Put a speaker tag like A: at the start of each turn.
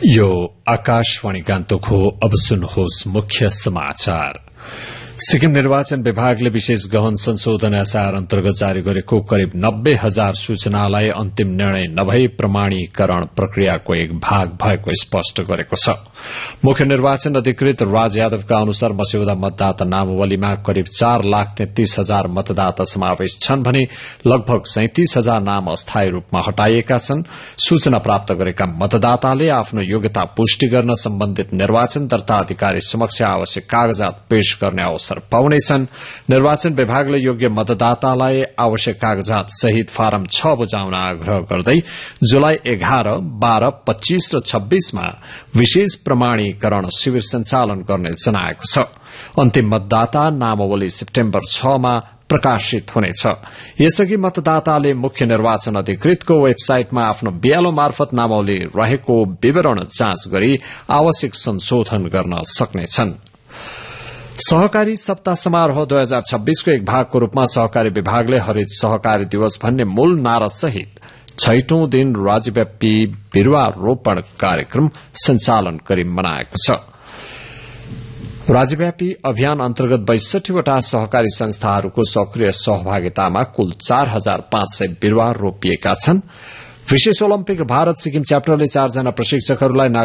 A: यो आकाशवाणी गान्तोक हो। अब सुन्नुहोस् मुख्य समाचार। सिक्किम निर्वाचन विभागले विशेष गहन संशोधन एसआर अन्तर्गत जारी गरेको करिब 90,000 सूचनालाई अन्तिम निर्णय नभई प्रमाणीकरण प्रक्रियाको एक भाग भएको स्पष्ट गरेको छ। मुख्य निर्वाचन अधिकृत राज यादवका अनुसार मस्यौदा मतदाता नामावलीमा करिब 4,33,000 मतदाता समावेश छन् भने लगभग 37,000 नाम अस्थायी रूपमा हटाइएका छन्। सूचना प्राप्त गरेका मतदाताले आफ्नो योग्यता पुष्टि गर्न सम्बन्धित निर्वाचन दर्ता अधिकारी समक्ष आवश्यक कागजात पेश गर्ने अवसर पाउनेछन्। निर्वाचन विभागले योग्य मतदातालाई आवश्यक कागजात सहित फारम 6 बुझाउन आग्रह गर्दै जुलाई 11, 12, 25 र 26 मा विशेष प्रमाणीकरण शिविर सञ्चालन गर्ने जनाएको छ। अन्तिम मतदाता नामावली सेप्टेम्बर 6 मा प्रकाशित हुनेछ। यसअघि मतदाताले मुख्य निर्वाचन अधिकृतको वेबसाइटमा आफ्नो बिएलओ मार्फत नामावली रहेको विवरण जाँच गरी आवश्यक संशोधन गर्न सक्नेछन्। सहकारी सप्ताह समारोह 2026 को एक भागको रूपमा सहकारी विभागले हरित सहकारी दिवस भन्ने मूल नारा सहित 6औं दिन राज्यव्यापी बिरूवा रोपण कार्यक्रम सञ्चालन गरी मनाएको छ। राज्यव्यापी अभियान अन्तर्गत 62 वटा सहकारी संस्थाहरूको सक्रिय सहभागितामा कुल 4,500 बिरूवा रोपिएका छन्। विशेष ओलम्पिक भारत सिक्किम च्याप्टरले 4 जना प्रशिक्षकहरूलाई